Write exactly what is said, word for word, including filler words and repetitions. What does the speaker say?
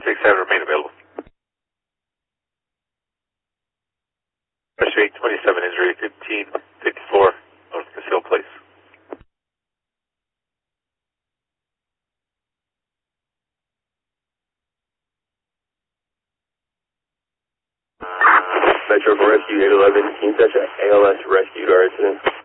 six seven, remain available. Rescue eight twenty-seven, injury fifteen fifty-four, North Conceal Place. Metro for Rescue eight eleven, can you touch A L S rescued our incident?